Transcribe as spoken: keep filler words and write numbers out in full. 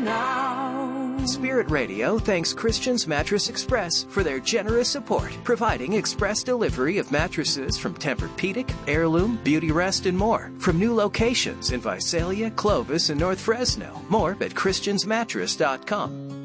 now. Spirit Radio thanks Christian's Mattress Express for their generous support, providing express delivery of mattresses from Tempur-Pedic, Heirloom, Beauty Rest, and more. From new locations in Visalia, Clovis, and North Fresno. More at Christians Mattress dot com.